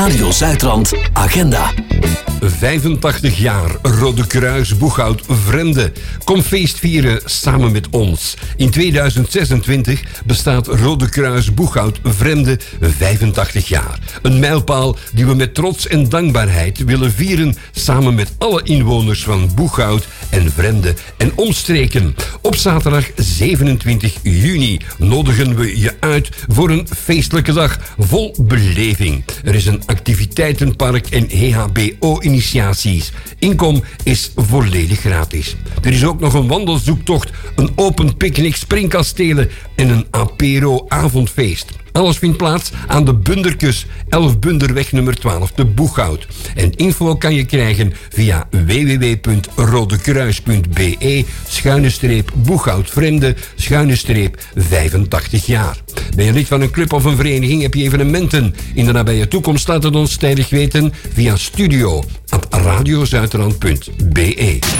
Radio Zuidrand Agenda. 85 jaar Rode Kruis Boeghout Vremde. Kom feest vieren samen met ons. In 2026 bestaat Rode Kruis Boeghout Vremde 85 jaar. Een mijlpaal die we met trots en dankbaarheid willen vieren samen met alle inwoners van Boeghout en Vremde en omstreken. Op zaterdag 27 juni nodigen we je uit voor een feestelijke dag vol beleving. Er is een activiteitenpark en EHBO-initiaties. Inkom is volledig gratis. Er is ook nog een wandelzoektocht, een open picknick, springkastelen en een apero-avondfeest. Alles vindt plaats aan de Bunderkus, 11 Bunderweg nummer 12 te Boeghout. En info kan je krijgen via www.rodekruis.be/Boeghout-Vremde/85 jaar. Ben je lid van een club of een vereniging? Heb je evenementen in de nabije toekomst? Laat het ons tijdig weten via studio@radiozuiderland.be.